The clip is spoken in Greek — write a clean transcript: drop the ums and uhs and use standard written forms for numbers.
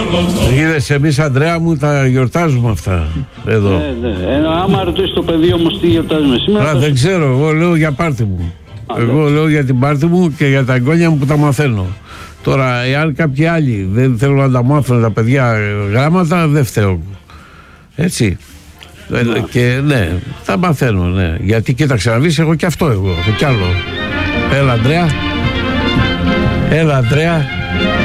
Είδες, εμείς, Ανδρέα μου, τα γιορτάζουμε αυτά εδώ. Ναι. Άμα ρωτήσει το παιδί όμως τι γιορτάζουμε σήμερα. Δεν ξέρω, εγώ λέω για πάρτι μου. Εγώ λέω για την πάρτι μου και για τα εγγόνια μου που τα μαθαίνω. Τώρα, εάν κάποιοι άλλοι δεν θέλουν να τα μάθουν τα παιδιά γράμματα, δεν φταίω. Έτσι. Και ναι, τα μαθαίνω, ναι. Γιατί κοίταξε να δεις, έχω και αυτό εγώ, έχω κι άλλο. Έλα, Ανδρέα.